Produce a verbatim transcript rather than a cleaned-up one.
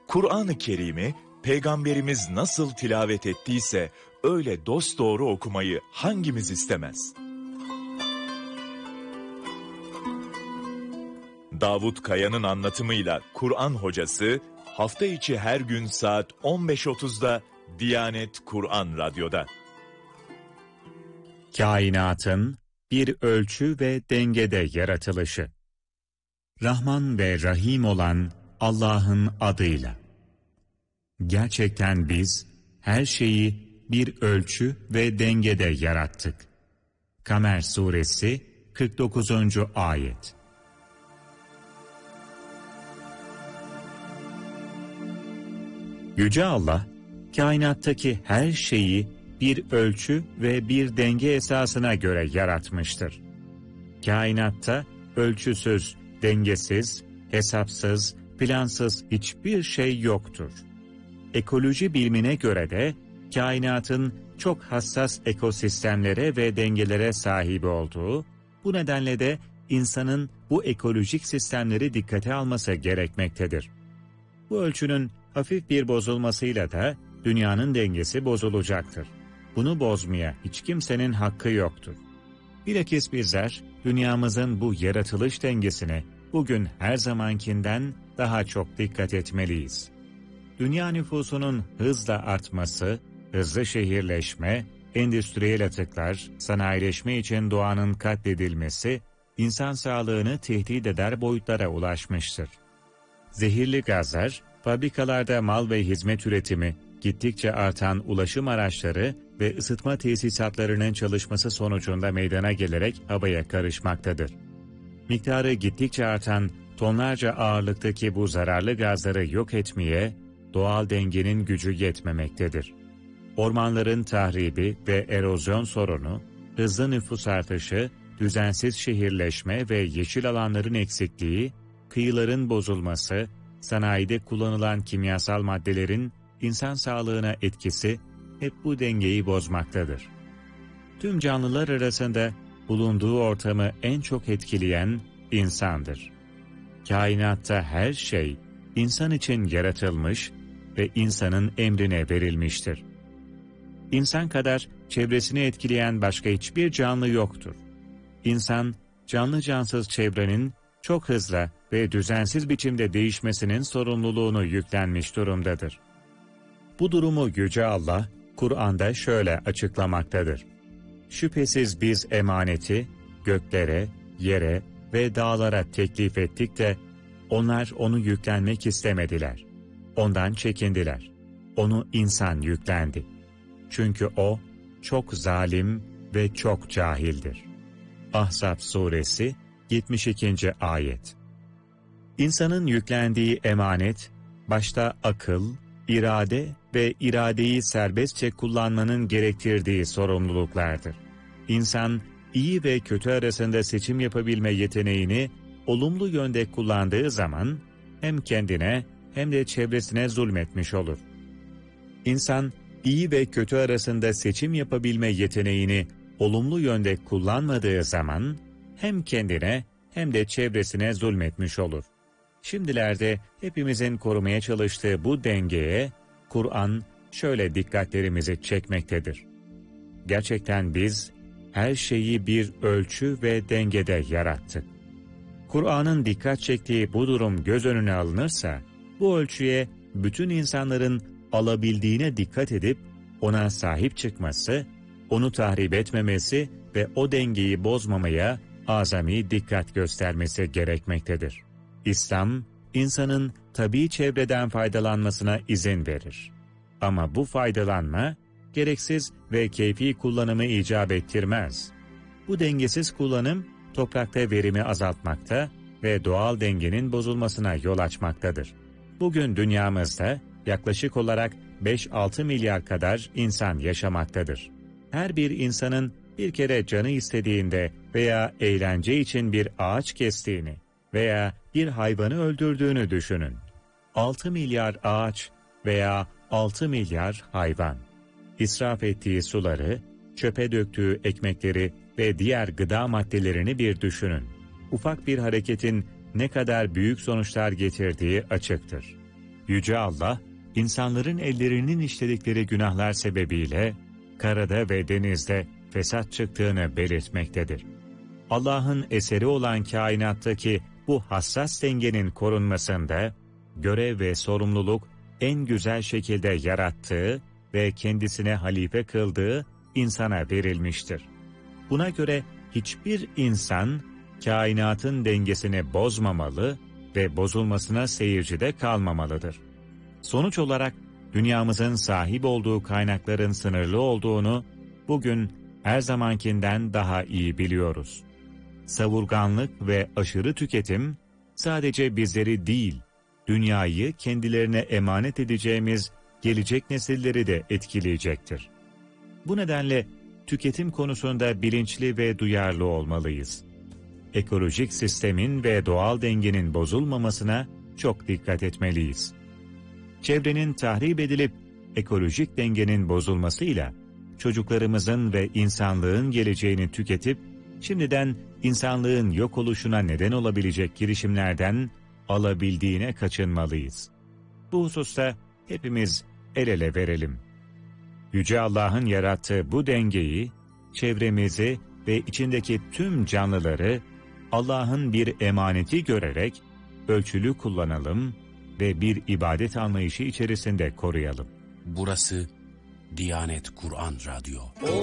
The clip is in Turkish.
Kur'an-ı Kerim'i Peygamberimiz nasıl tilavet ettiyse öyle dosdoğru okumayı hangimiz istemez? Davut Kaya'nın anlatımıyla Kur'an Hocası hafta içi her gün saat on beş otuzda Diyanet Kur'an Radyo'da. Kainatın bir ölçü ve dengede yaratılışı. Rahman ve Rahim olan Allah'ın adıyla. Gerçekten biz her şeyi bir ölçü ve dengede yarattık. Kamer Suresi kırk dokuzuncu ayet. Yüce Allah, kainattaki her şeyi bir ölçü ve bir denge esasına göre yaratmıştır. Kainatta ölçüsüz, dengesiz, hesapsız, plansız hiçbir şey yoktur. Ekoloji bilimine göre de kainatın çok hassas ekosistemlere ve dengelere sahip olduğu, bu nedenle de insanın bu ekolojik sistemleri dikkate alması gerekmektedir. Bu ölçünün hafif bir bozulmasıyla da dünyanın dengesi bozulacaktır. Bunu bozmaya hiç kimsenin hakkı yoktur. Bilakis bizler dünyamızın bu yaratılış dengesine bugün her zamankinden daha çok dikkat etmeliyiz. Dünya nüfusunun hızla artması, hızlı şehirleşme, endüstriyel atıklar, sanayileşme için doğanın katledilmesi, insan sağlığını tehdit eder boyutlara ulaşmıştır. Zehirli gazlar, fabrikalarda mal ve hizmet üretimi, gittikçe artan ulaşım araçları ve ısıtma tesisatlarının çalışması sonucunda meydana gelerek havaya karışmaktadır. Miktarı gittikçe artan tonlarca ağırlıktaki bu zararlı gazları yok etmeye doğal dengenin gücü yetmemektedir. Ormanların tahribi ve erozyon sorunu, hızlı nüfus artışı, düzensiz şehirleşme ve yeşil alanların eksikliği, kıyıların bozulması, sanayide kullanılan kimyasal maddelerin insan sağlığına etkisi hep bu dengeyi bozmaktadır. Tüm canlılar arasında bulunduğu ortamı en çok etkileyen insandır. Kainatta her şey insan için yaratılmış ve insanın emrine verilmiştir. İnsan kadar çevresini etkileyen başka hiçbir canlı yoktur. İnsan, canlı cansız çevrenin çok hızlı ve düzensiz biçimde değişmesinin sorumluluğunu yüklenmiş durumdadır. Bu durumu Yüce Allah, Kur'an'da şöyle açıklamaktadır. Şüphesiz biz emaneti göklere, yere ve dağlara teklif ettik de, onlar onu yüklenmek istemediler. Ondan çekindiler. Onu insan yüklendi. Çünkü o çok zalim ve çok cahildir. Ahzab Suresi yetmiş ikinci ayet. İnsanın yüklendiği emanet, başta akıl, irade ve iradeyi serbestçe kullanmanın gerektirdiği sorumluluklardır. İnsan, iyi ve kötü arasında seçim yapabilme yeteneğini olumlu yönde kullandığı zaman, hem kendine hem de çevresine zulmetmiş olur. İnsan, iyi ve kötü arasında seçim yapabilme yeteneğini olumlu yönde kullanmadığı zaman, hem kendine hem de çevresine zulmetmiş olur. Şimdilerde hepimizin korumaya çalıştığı bu dengeye, Kur'an şöyle dikkatlerimizi çekmektedir. Gerçekten biz her şeyi bir ölçü ve dengede yarattık. Kur'an'ın dikkat çektiği bu durum göz önüne alınırsa, bu ölçüye bütün insanların alabildiğine dikkat edip ona sahip çıkması, onu tahrip etmemesi ve o dengeyi bozmamaya azami dikkat göstermesi gerekmektedir. İslam, insanın tabii çevreden faydalanmasına izin verir. Ama bu faydalanma, gereksiz ve keyfi kullanımı icap ettirmez. Bu dengesiz kullanım, toprakta verimi azaltmakta ve doğal dengenin bozulmasına yol açmaktadır. Bugün dünyamızda yaklaşık olarak beş altı milyar kadar insan yaşamaktadır. Her bir insanın bir kere canı istediğinde veya eğlence için bir ağaç kestiğini veya bir hayvanı öldürdüğünü düşünün. altı milyar ağaç veya altı milyar hayvan. İsraf ettiği suları, çöpe döktüğü ekmekleri ve diğer gıda maddelerini bir düşünün. Ufak bir hareketin ne kadar büyük sonuçlar getirdiği açıktır. Yüce Allah, insanların ellerinin işledikleri günahlar sebebiyle karada ve denizde fesat çıktığını belirtmektedir. Allah'ın eseri olan kainattaki bu hassas dengenin korunmasında görev ve sorumluluk en güzel şekilde yarattığı ve kendisine halife kıldığı insana verilmiştir. Buna göre hiçbir insan kainatın dengesini bozmamalı ve bozulmasına seyircide kalmamalıdır. Sonuç olarak dünyamızın sahip olduğu kaynakların sınırlı olduğunu bugün her zamankinden daha iyi biliyoruz. Savurganlık ve aşırı tüketim sadece bizleri değil, dünyayı kendilerine emanet edeceğimiz gelecek nesilleri de etkileyecektir. Bu nedenle tüketim konusunda bilinçli ve duyarlı olmalıyız. Ekolojik sistemin ve doğal dengenin bozulmamasına çok dikkat etmeliyiz. Çevrenin tahrip edilip ekolojik dengenin bozulmasıyla çocuklarımızın ve insanlığın geleceğini tüketip şimdiden insanlığın yok oluşuna neden olabilecek girişimlerden alabildiğine kaçınmalıyız. Bu hususta hepimiz el ele verelim. Yüce Allah'ın yarattığı bu dengeyi, çevremizi ve içindeki tüm canlıları Allah'ın bir emaneti görerek ölçülü kullanalım ve bir ibadet anlayışı içerisinde koruyalım. Burası Diyanet Kur'an Radyo.